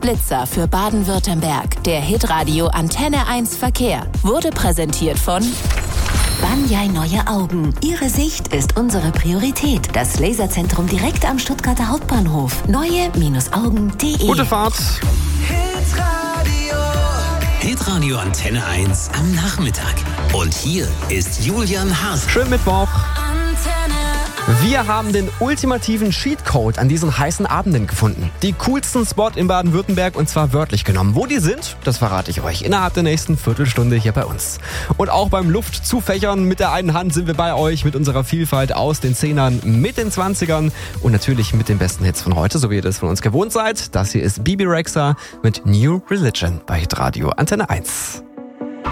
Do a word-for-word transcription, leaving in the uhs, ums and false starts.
Blitzer für Baden-Württemberg. Der Hitradio Antenne eins Verkehr wurde präsentiert von Banyai Neue Augen. Ihre Sicht ist unsere Priorität. Das Laserzentrum direkt am Stuttgarter Hauptbahnhof. neue Augen punkt de. Gute Fahrt. Hitradio. Hitradio Antenne eins am Nachmittag. Und hier ist Julian Haas. Schönen Mittwoch. Wir haben den ultimativen Cheatcode an diesen heißen Abenden gefunden. Die coolsten Spot in Baden-Württemberg und zwar wörtlich genommen. Wo die sind, das verrate ich euch innerhalb der nächsten Viertelstunde hier bei uns. Und auch beim Luftzufächern mit der einen Hand sind wir bei euch mit unserer Vielfalt aus den Zehnern, mit den Zwanzigern und natürlich mit den besten Hits von heute, so wie ihr das von uns gewohnt seid. Das hier ist Bebe Rexha mit New Religion bei Hitradio Antenne eins.